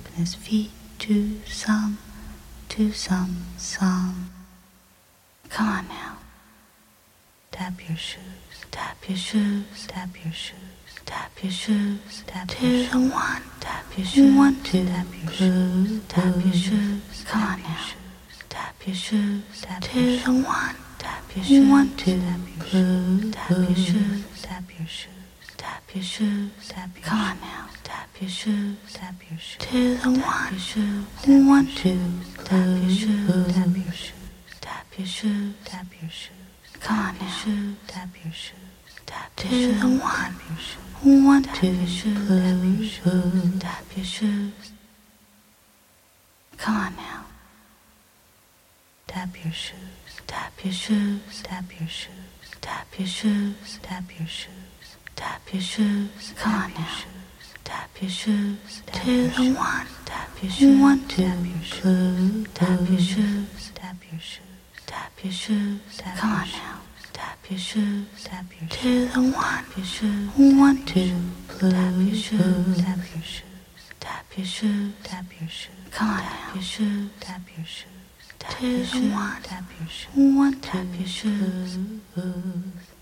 his feet to some song. Come on now. Tap your shoes, tap your shoes, tap your shoes, tap your shoes, tap your shoes. One, tap your shoes, one, two, tap your shoes, tap your shoes. Come on now. Tap your shoes, tap your shoes. One, tap your shoes, one, two, tap your shoes, tap your shoes, tap your shoes. Tap your shoes, tap your shoes. Come on now. Tap your shoes, tap your shoes. To the one, your shoes, one, two, tap your shoes, tap your shoes. Tap your shoes, tap your shoes. Come on now. Shoes, tap your shoes. Tap your shoes, the one, your shoes, one, two, your shoes, tap your shoes, tap your shoes. Come on now. Tap your shoes, tap your shoes, tap your shoes, tap your shoes, tap your shoes. Tap your shoes, come on now. Tap your shoes, to the one. Tap your shoes, one, two, tap your shoes, tap your shoes, tap your shoes, tap your shoes, come on now. Tap your shoes, tap your shoes, to the one. Tap your shoes, one, two, tap your shoes, tap your shoes, tap your shoes, tap your shoes, come on now. Your shoes, tap your shoes, to the one. Tap your shoes, one, tap your shoes.